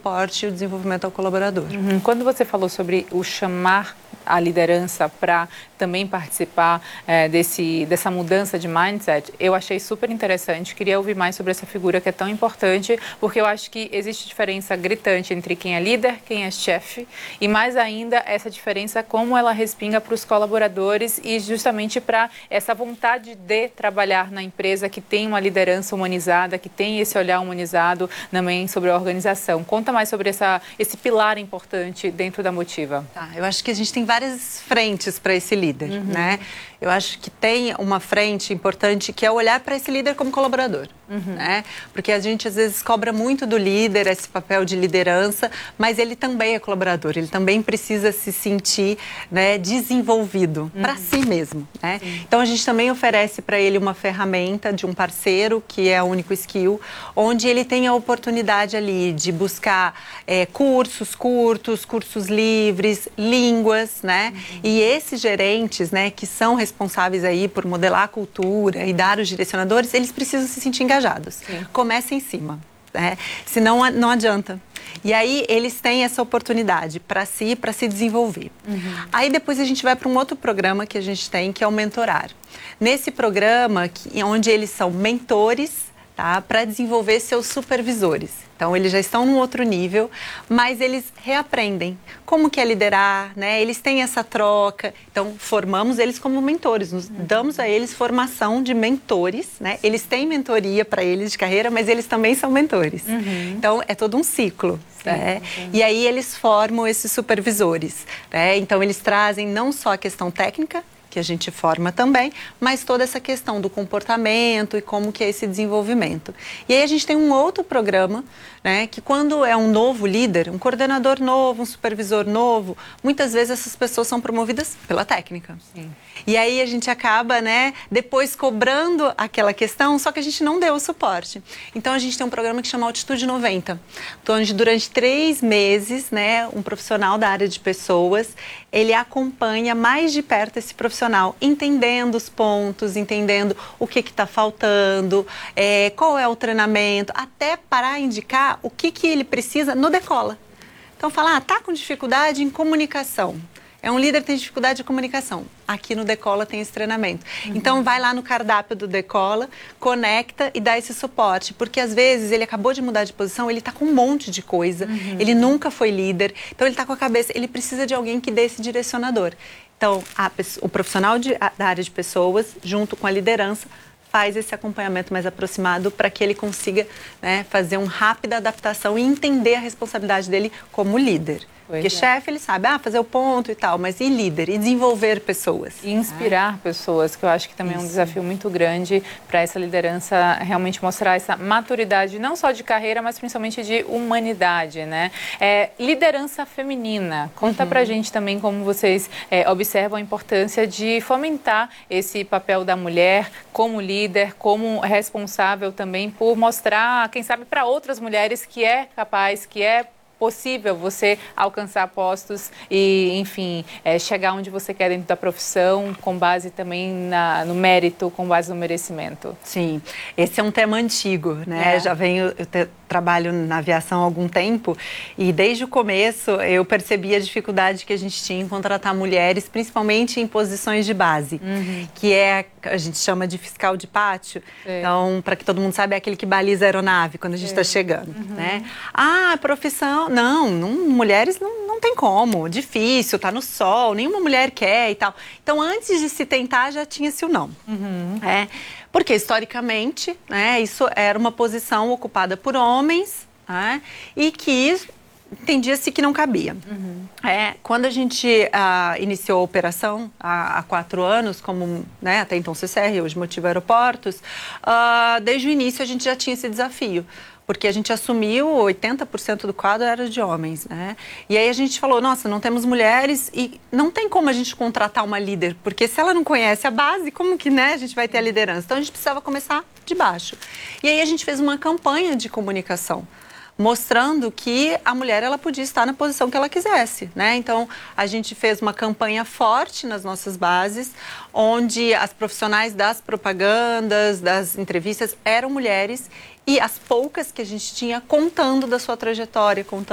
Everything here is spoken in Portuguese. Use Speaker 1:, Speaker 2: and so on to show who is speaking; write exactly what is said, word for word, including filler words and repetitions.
Speaker 1: suporte e o desenvolvimento ao colaborador.
Speaker 2: Uhum. Quando você falou sobre o chamar a liderança para também participar é, desse, dessa mudança de mindset, eu achei super interessante, queria ouvir mais sobre essa figura que é tão importante, porque eu acho que existe diferença gritante entre quem é líder, quem é chefe, e mais ainda essa diferença como ela respinga para os colaboradores e justamente para essa vontade de trabalhar na empresa que tem uma liderança humanizada, que tem esse olhar humanizado também sobre a organização. Conta mais sobre essa, esse pilar importante dentro da Motiva.
Speaker 1: Tá, eu acho que a gente tem várias frentes para esse líder,
Speaker 2: uhum.
Speaker 1: né? Eu acho que tem uma frente importante que é olhar para esse líder como colaborador, uhum. né? Porque a gente às vezes cobra muito do líder esse papel de liderança, mas ele também é colaborador, ele também precisa se sentir, né, desenvolvido uhum. para si mesmo, né? Então a gente também oferece para ele uma ferramenta de um parceiro que é a Único Skill, onde ele tem a oportunidade ali de buscar é, cursos curtos, cursos livres, línguas, né? Uhum. E esses gerentes, né, que são responsáveis aí por modelar a cultura e dar os direcionadores, eles precisam se sentir engajados. Sim. Começa em cima, né? Senão não adianta. E aí eles têm essa oportunidade para si, para se desenvolver. Uhum. Aí depois a gente vai para um outro programa que a gente tem, que é o Mentorar. Nesse programa, que, onde eles são mentores, tá, para desenvolver seus supervisores. Então, eles já estão num outro nível, mas eles reaprendem como que é liderar, né? Eles têm essa troca. Então, formamos eles como mentores, nos uhum. damos a eles formação de mentores, né? Eles têm mentoria para eles de carreira, mas eles também são mentores. Uhum. Então, é todo um ciclo. Sim, né? Sim. E aí, eles formam esses supervisores, né? Então, eles trazem não só a questão técnica, que a gente forma também, mas toda essa questão do comportamento e como que é esse desenvolvimento. E aí a gente tem um outro programa, né, que quando é um novo líder, um coordenador novo, um supervisor novo, muitas vezes essas pessoas são promovidas pela técnica. Sim. E aí a gente acaba, né, depois cobrando aquela questão, só que a gente não deu o suporte. Então a gente tem um programa que chama Altitude noventa, onde durante três meses, né, um profissional da área de pessoas, ele acompanha mais de perto esse profissional, entendendo os pontos, entendendo o que está faltando, é, qual é o treinamento, até para indicar o que, que ele precisa no Decola. Então, falar, ah, tá com dificuldade em comunicação. É um líder que tem dificuldade de comunicação. Aqui no Decola tem esse treinamento. Uhum. Então, vai lá no cardápio do Decola, conecta e dá esse suporte. Porque, às vezes, ele acabou de mudar de posição, ele está com um monte de coisa, uhum. ele nunca foi líder, então ele está com a cabeça, ele precisa de alguém que dê esse direcionador. Então, a, o profissional de, a, da área de pessoas, junto com a liderança, faz esse acompanhamento mais aproximado para que ele consiga, né, fazer uma rápida adaptação e entender a responsabilidade dele como líder. Pois Porque é. chefe, ele sabe, ah, fazer o ponto e tal, mas e líder? E desenvolver pessoas?
Speaker 2: E inspirar ah. pessoas, que eu acho que também Isso. é um desafio muito grande para essa liderança realmente mostrar essa maturidade, não só de carreira, mas principalmente de humanidade, né? É, liderança feminina. Conta uhum. pra gente também como vocês é, observam a importância de fomentar esse papel da mulher como líder, como responsável também por mostrar, quem sabe, para outras mulheres que é capaz, que é possível você alcançar postos e, enfim, é, chegar onde você quer dentro da profissão, com base também na, no mérito, com base no merecimento.
Speaker 1: Sim, esse é um tema antigo, né? É. Já venho, eu te, trabalho na aviação há algum tempo e desde o começo eu percebi a dificuldade que a gente tinha em contratar mulheres, principalmente em posições de base, uhum. que é, a gente chama de fiscal de pátio. Sim. Então, para que todo mundo saiba, é aquele que baliza a aeronave quando a gente está chegando, uhum. né? Ah, profissão... Não, não, mulheres não, não tem como, difícil, tá no sol, nenhuma mulher quer e tal. Então, antes de se tentar, já tinha-se o não. Uhum. É, porque, historicamente, né, isso era uma posição ocupada por homens, né, e que entendia-se que não cabia. Uhum. É, quando a gente uh, iniciou a operação há, há quatro anos, como, né, até então C C R, hoje Motiva Aeroportos, uh, desde o início a gente já tinha esse desafio. Porque a gente assumiu oitenta por cento do quadro era de homens, né? E aí a gente falou, nossa, não temos mulheres e não tem como a gente contratar uma líder, porque se ela não conhece a base, como que, né, a gente vai ter a liderança? Então a gente precisava começar de baixo. E aí a gente fez uma campanha de comunicação, mostrando que a mulher ela podia estar na posição que ela quisesse, né? Então, a gente fez uma campanha forte nas nossas bases, onde as profissionais das propagandas, das entrevistas, eram mulheres e as poucas que a gente tinha contando da sua trajetória, contando